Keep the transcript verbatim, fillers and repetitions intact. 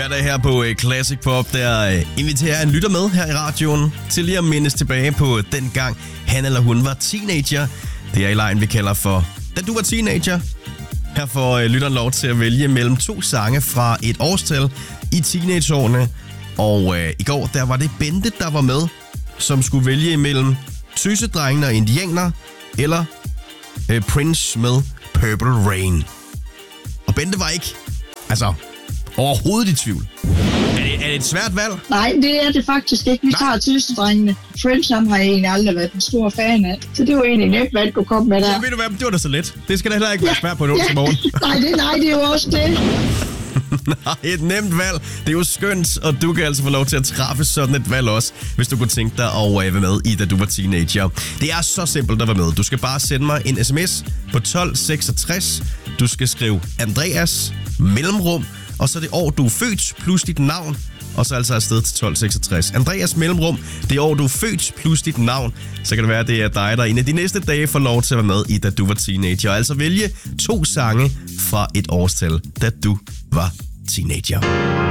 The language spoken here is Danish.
Hver dag her på Classic Pop, der inviterer jeg en lytter med her i radioen til lige at mindes tilbage på den gang han eller hun var teenager. Det er i lejen, vi kalder for Da du var teenager. Her får lytteren lov til at vælge mellem to sange fra et årstal i teenageårene. Og øh, i går, der var det Bente, der var med, som skulle vælge imellem Tøsedrengene og Indianer eller øh, Prince med Purple Rain. Og Bente var ikke, altså, overhovedet i tvivl. Er det, er det et svært valg? Nej, det er det faktisk ikke. Vi tager Tøsedrengene. Prince har jeg egentlig aldrig været en stor fan af. Så det var egentlig nemt valg, du kom med der. Ja, ved du hvad, det var da så let. Det skal da heller ikke være svært på en onsdag morgen. nej, det, nej, det er jo også det. Nej, et nemt valg. Det er jo skønt, og du kan altså få lov til at træffe sådan et valg også, hvis du kunne tænke dig at være med i, da du var teenager. Det er så simpelt at være med. Du skal bare sende mig en sms på tolv seksogtres. Du skal skrive Andreas, mellemrum, og så det år, du er født, plus dit navn, og så altså afsted til tolv seksogtres. Andreas mellemrum, det år, du er født, plus dit navn. Så kan det være, at det er dig, der en af de næste dage får lov til at være med i, da du var teenager. Og altså vælge to sange fra et årstal, da du var teenager.